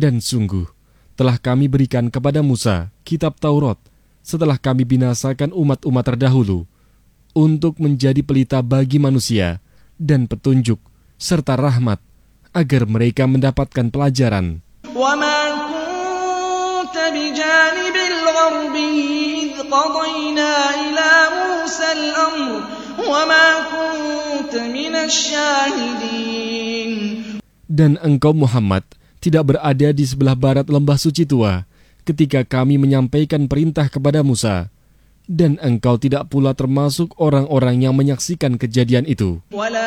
Dan sungguh, telah kami berikan kepada Musa kitab Taurat setelah kami binasakan umat-umat terdahulu, untuk menjadi pelita bagi manusia dan petunjuk serta rahmat agar mereka mendapatkan pelajaran. وَمَا كُنْتَ بِجَانِبِ الْغَرْبِيِّ إِذْ قَضَيْنَا إِلَى مُوسَى الْأَمْرَ وَمَا كُنْتَ مِنَ الشَّاهِدِينَ. Dan engkau Muhammad tidak berada di sebelah barat lembah suci tua ketika kami menyampaikan perintah kepada Musa, dan engkau tidak pula termasuk orang-orang yang menyaksikan kejadian itu.